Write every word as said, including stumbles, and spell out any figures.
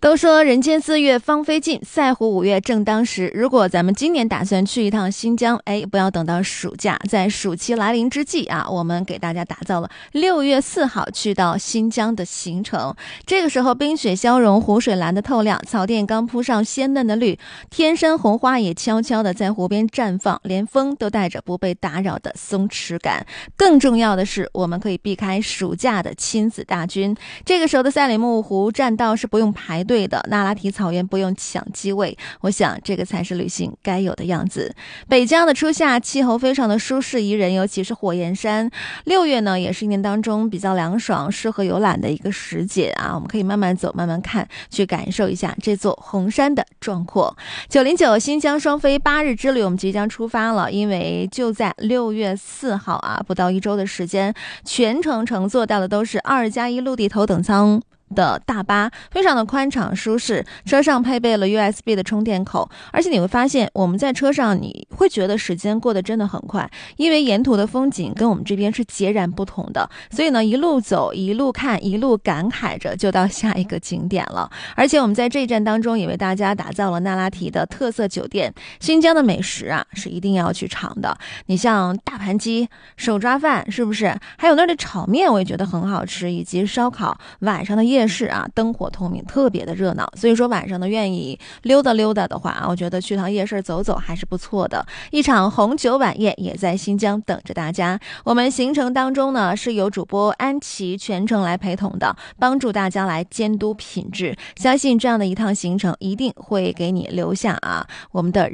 都说人间四月芳菲尽，赛湖五月正当时。如果咱们今年打算去一趟新疆，哎，不要等到暑假，在暑期来临之际啊，我们给大家打造了六月四号去到新疆的行程。这个时候冰雪消融，湖水蓝的透亮，草甸刚铺上鲜嫩的绿，天山红花也悄悄地在湖边绽放，连风都带着不被打扰的松弛感。更重要的是，我们可以避开暑假的亲子大军。这个时候的赛里木湖栈道是不用排队的，那拉提草原不用抢机位，我想这个才是旅行该有的样子。北疆的初夏气候非常的舒适宜人，尤其是火焰山。六月呢也是一年当中比较凉爽适合游览的一个时节啊，我们可以慢慢走慢慢看，去感受一下这座红山的壮阔。九零九新疆双飞八日之旅我们即将出发了，因为就在六月四号啊，不到一周的时间，全程乘坐到的都是二加一陆地头等舱的大巴，非常的宽敞舒适，车上配备了 U S B 的充电口，而且你会发现我们在车上你会觉得时间过得真的很快，因为沿途的风景跟我们这边是截然不同的，所以呢一路走一路看一路感慨着就到下一个景点了。而且我们在这一站当中也为大家打造了那拉提的特色酒店，新疆的美食啊是一定要去尝的，你像大盘鸡手抓饭是不是，还有那儿的炒面我也觉得很好吃，以及烧烤，晚上的夜市啊灯火通明，特别的热闹，所以说晚上呢愿意溜达溜达的话啊，我觉得去趟夜市走走还是不错的。一场红酒晚宴也在新疆等着大家。我们行程当中呢是由主播安琪全程来陪同的，帮助大家来监督品质，相信这样的一趟行程一定会给你留下啊我们的